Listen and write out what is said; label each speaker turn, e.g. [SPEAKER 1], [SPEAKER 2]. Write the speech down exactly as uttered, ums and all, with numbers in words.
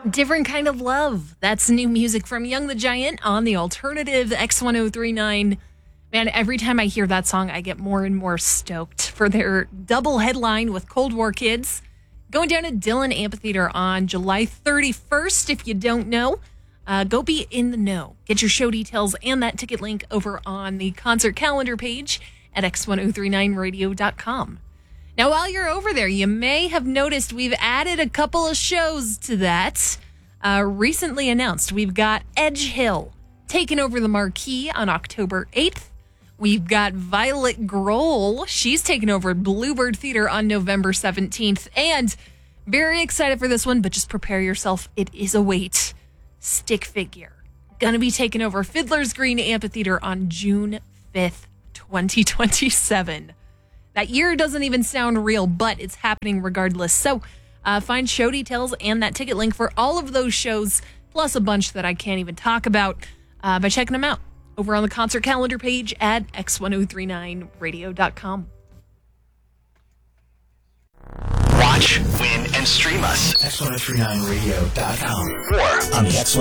[SPEAKER 1] Different Kind of Love. That's new music from Young the Giant on the alternative X ten thirty-nine. Man, every time I hear that song, I get more and more stoked for their double headline with Cold War Kids. Going down at Dillon Amphitheater on July thirty-first. If you don't know, uh, go be in the know. Get your show details and that ticket link over on the concert calendar page at x ten thirty-nine radio dot com. Now, while you're over there, you may have noticed we've added a couple of shows to that. Uh, recently announced, we've got Edge Hill taking over the marquee on October eighth. We've got Violet Grohl. She's taking over Bluebird Theater on November seventeenth. And very excited for this one, but just prepare yourself. It is a wait. Stick Figure. Gonna be taking over Fiddler's Green Amphitheater on June fifth, twenty twenty-seven. That year doesn't even sound real, but it's happening regardless. So uh, find show details and that ticket link for all of those shows, plus a bunch that I can't even talk about, uh, by checking them out over on the concert calendar page at x ten thirty-nine radio dot com.
[SPEAKER 2] Watch, win, and stream us. x ten thirty-nine radio dot com or on the X